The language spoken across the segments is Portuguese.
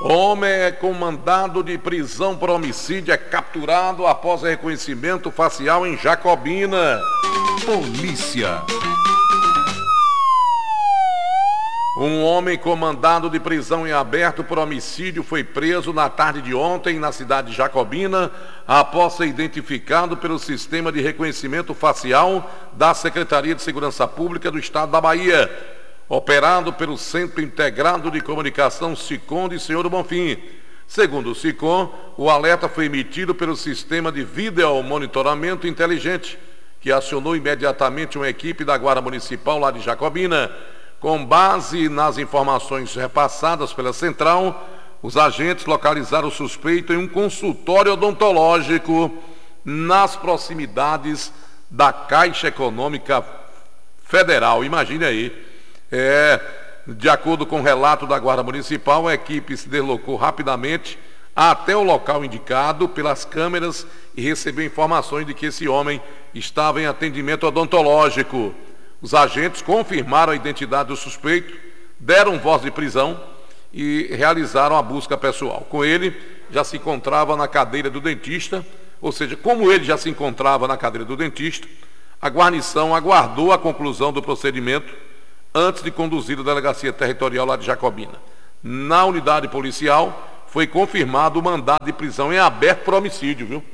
Homem com mandado de prisão por homicídio é capturado após reconhecimento facial em Jacobina. Polícia. Um homem com mandado de prisão em aberto por homicídio foi preso na tarde de ontem na cidade de Jacobina, após ser identificado pelo sistema de reconhecimento facial da Secretaria de Segurança Pública do Estado da Bahia, operado pelo Centro Integrado de Comunicação SICOM de Senhor do Bonfim. Segundo o SICOM, o alerta foi emitido pelo sistema de vídeo monitoramento inteligente, que acionou imediatamente uma equipe da Guarda Municipal lá de Jacobina. Com base nas informações repassadas pela central, os agentes localizaram o suspeito em um consultório odontológico nas proximidades da Caixa Econômica Federal. Imagine aí. De acordo com o relato da Guarda Municipal, a equipe se deslocou rapidamente até o local indicado pelas câmeras e recebeu informações de que esse homem estava em atendimento odontológico. Os agentes confirmaram a identidade do suspeito, deram voz de prisão e realizaram a busca pessoal. Com ele, já se encontrava na cadeira do dentista, ou seja, como ele já se encontrava na cadeira do dentista, a guarnição aguardou a conclusão do procedimento antes de conduzir a delegacia territorial lá de Jacobina. Na unidade policial, foi confirmado o mandado de prisão em aberto por homicídio, viu?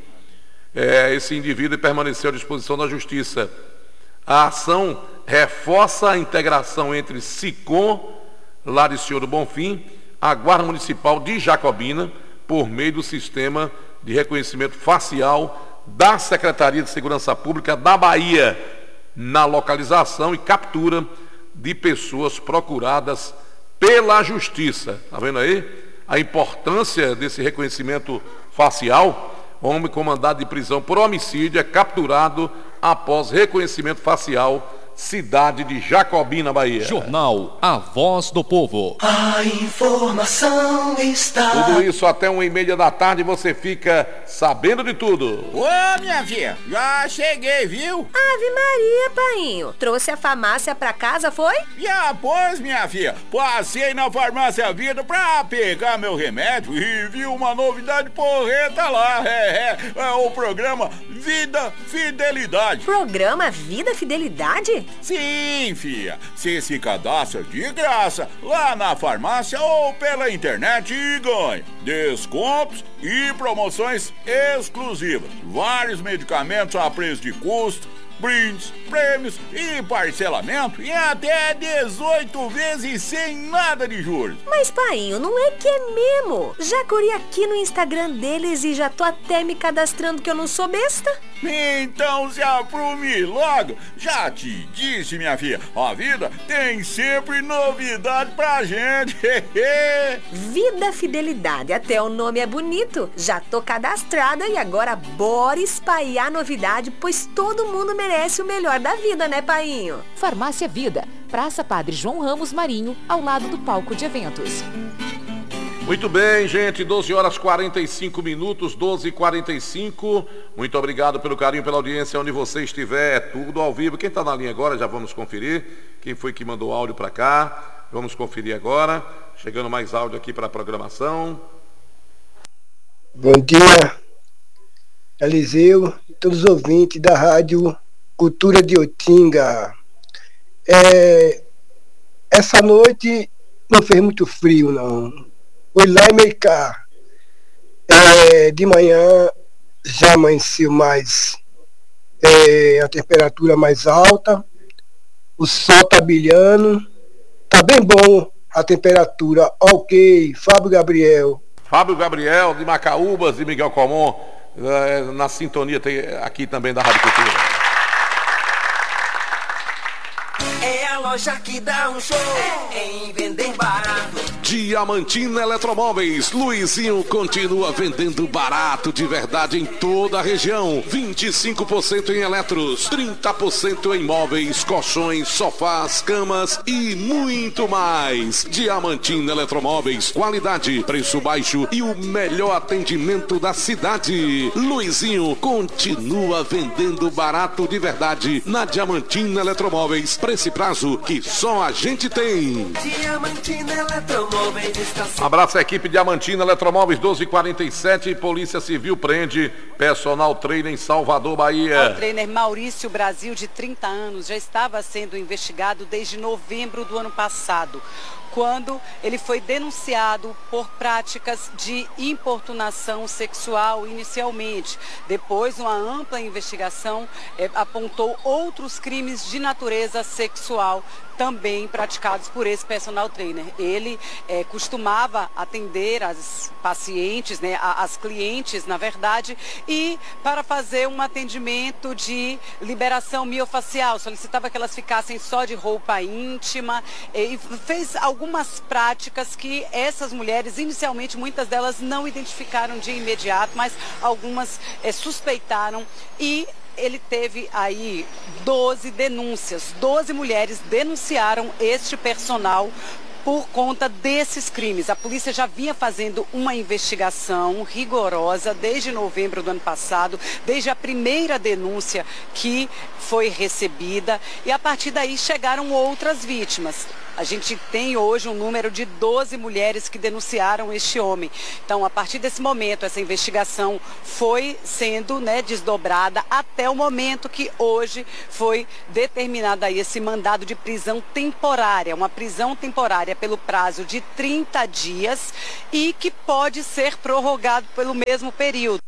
Esse indivíduo permaneceu à disposição da Justiça. A ação reforça a integração entre SICOM, lá de Senhor do Bonfim, a Guarda Municipal de Jacobina, por meio do sistema de reconhecimento facial da Secretaria de Segurança Pública da Bahia, na localização e captura de pessoas procuradas pela Justiça. Está vendo aí a importância desse reconhecimento facial? Homem com mandado de prisão por homicídio é capturado após reconhecimento facial, cidade de Jacobina, Bahia. Jornal A Voz do Povo. A informação está... Tudo isso até 1h30 da tarde, você fica sabendo de tudo. Ô, minha filha, já cheguei, viu? Ave Maria, painho. Trouxe a farmácia pra casa, foi? Já, pois, minha filha. Passei na Farmácia Vida pra pegar meu remédio e vi uma novidade porreta lá. É o programa Vida Fidelidade. Programa Vida Fidelidade? Sim, filha. Você se cadastra de graça lá na farmácia ou pela internet e ganha descontos e promoções exclusivas. Vários medicamentos a preço de custo, brindes, prêmios e parcelamento em até 18 vezes sem nada de juros. Mas, painho, não é que é mesmo? Já corri aqui no Instagram deles e já tô até me cadastrando que eu não sou besta. Então se aprume logo. Já te disse, minha filha, a vida tem sempre novidade pra gente. Vida Fidelidade, até o nome é bonito. Já tô cadastrada e agora bora espalhar novidade, pois todo mundo merece o melhor da vida, né, painho? Farmácia Vida, Praça Padre João Ramos Marinho, ao lado do palco de eventos. Muito bem, gente, 12h45, 12h45. Muito obrigado pelo carinho, pela audiência, onde você estiver, tudo ao vivo. Quem está na linha agora, já vamos conferir. Quem foi que mandou áudio para cá? Vamos conferir agora. Chegando mais áudio aqui para a programação. Bom dia, Eliseu e todos os ouvintes da Rádio Cultura de Otinga. Essa noite não fez muito frio, não. Foi lá e meio cá. De manhã já amanheceu mais, a temperatura mais alta, o sol está brilhando, está bem bom a temperatura, ok. Fábio Gabriel de Macaúbas e Miguel Comum, na sintonia aqui também da Rádio Cultura. É a loja que dá um show em vender barato. Diamantina Eletromóveis. Luizinho continua vendendo barato de verdade em toda a região. 25% em eletros, 30% em móveis, colchões, sofás, camas e muito mais. Diamantina Eletromóveis. Qualidade, preço baixo e o melhor atendimento da cidade. Luizinho continua vendendo barato de verdade na Diamantina Eletromóveis. Preço e prazo que só a gente tem. Diamantina Eletromóveis. homens estão Abraço à equipe Diamantina Eletromóveis 1247. Polícia Civil prende personal trainer em Salvador, Bahia. O trainer Maurício Brasil, de 30 anos, já estava sendo investigado desde novembro do ano passado, quando ele foi denunciado por práticas de importunação sexual inicialmente. Depois, uma ampla investigação apontou outros crimes de natureza sexual também praticados por esse personal trainer. Ele costumava atender as pacientes, né, as clientes, na verdade, e para fazer um atendimento de liberação miofacial, solicitava que elas ficassem só de roupa íntima e fez algumas práticas que essas mulheres, inicialmente, muitas delas não identificaram de imediato, mas algumas suspeitaram, e ele teve aí 12 denúncias. 12 mulheres denunciaram este personal por conta desses crimes. A polícia já vinha fazendo uma investigação rigorosa desde novembro do ano passado, desde a primeira denúncia que foi recebida, e a partir daí chegaram outras vítimas. A gente tem hoje um número de 12 mulheres que denunciaram este homem. Então, a partir desse momento, essa investigação foi sendo, né, desdobrada até o momento que hoje foi determinado aí esse mandado de prisão temporária, uma prisão temporária pelo prazo de 30 dias e que pode ser prorrogado pelo mesmo período.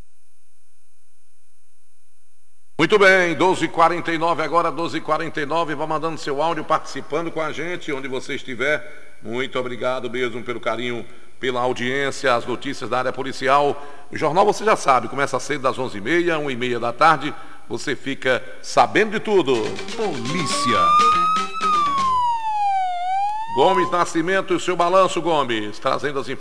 Muito bem, 12h49 agora, 12h49, vá mandando seu áudio, participando com a gente, onde você estiver. Muito obrigado mesmo pelo carinho, pela audiência, as notícias da área policial. O jornal você já sabe, começa cedo das 11h30, 1h30 da tarde, você fica sabendo de tudo. Polícia. Gomes Nascimento e o seu balanço, Gomes, trazendo as informações.